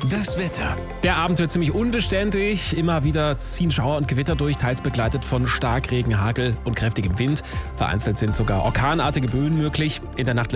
Das Wetter. Der Abend wird ziemlich unbeständig. Immer wieder ziehen Schauer und Gewitter durch, teils begleitet von Starkregen, Hagel und kräftigem Wind. Vereinzelt sind sogar orkanartige Böen möglich. In der Nacht